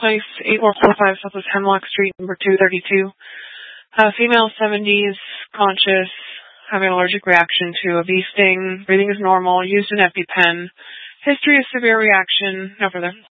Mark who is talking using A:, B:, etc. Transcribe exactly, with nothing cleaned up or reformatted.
A: place, eight four four five Southwest Hemlock Street, number two thirty-two. Uh, female, seventies, conscious, having an allergic reaction to a bee sting. Breathing is normal. Used an EpiPen. History of severe reaction. No further.